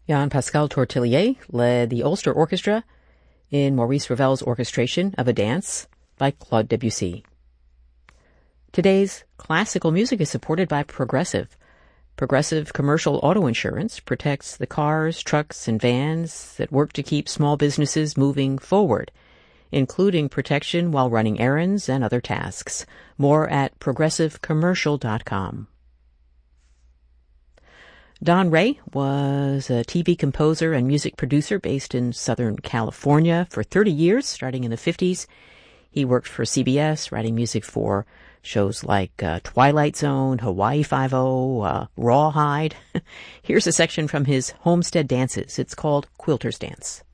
Jean-Pascal Tortelier led the Ulster Orchestra in Maurice Ravel's orchestration of a dance by Claude Debussy. Today's classical music is supported by Progressive. Progressive Commercial Auto Insurance protects the cars, trucks, and vans that work to keep small businesses moving forward, including protection while running errands and other tasks. More at progressivecommercial.com. Don Ray was a TV composer and music producer based in Southern California for 30 years, starting in the 50s. He worked for CBS, writing music for shows like Twilight Zone, Hawaii Five-0, Rawhide. Here's a section from his Homestead Dances. It's called Quilter's Dance.